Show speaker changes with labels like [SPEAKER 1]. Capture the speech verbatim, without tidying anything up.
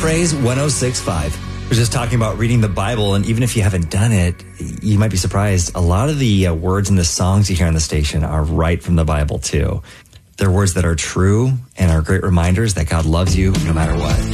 [SPEAKER 1] Praise one oh six point five. We're just talking about reading the Bible, and even if you haven't done it, you might be surprised. A lot of the uh, words in the songs you hear on the station are right from the Bible, too. They're words that are true and are great reminders that God loves you no matter what.